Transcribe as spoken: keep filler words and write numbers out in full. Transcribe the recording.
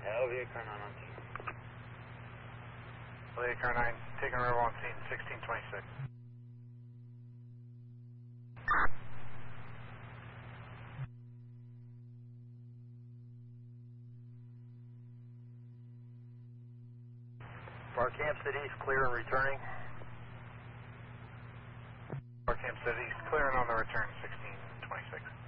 L V A car nine on scene. L V A car nine, taking river on scene, sixteen twenty-six. Bar Camp City is clear and returning. Bar Camp City, clearing on the return, sixteen twenty-six.